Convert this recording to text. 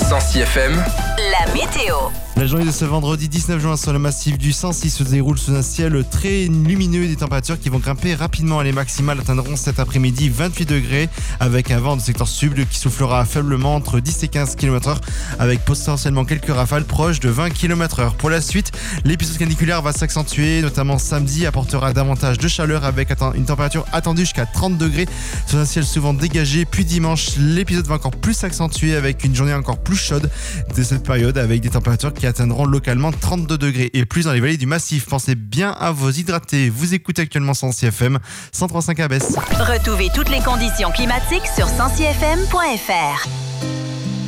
Sancy FM, la météo. La journée de ce vendredi 19 juin sur le massif du Sancy se déroule sous un ciel très lumineux et des températures qui vont grimper rapidement. Les maximales atteindront cet après-midi 28 degrés avec un vent de secteur sud qui soufflera faiblement entre 10 et 15 km/h avec potentiellement quelques rafales proches de 20 km/h. Pour la suite, l'épisode caniculaire va s'accentuer, notamment samedi apportera davantage de chaleur avec une température attendue jusqu'à 30 degrés sur un ciel souvent dégagé. Puis dimanche, l'épisode va encore plus s'accentuer avec une journée encore plus chaude de cette période avec des températures qui atteindront localement 32 degrés et plus dans les vallées du massif. Pensez bien à vous hydrater. Vous écoutez actuellement Sancy FM 103.5 à Besse. Retrouvez toutes les conditions climatiques sur sancyfm.fr.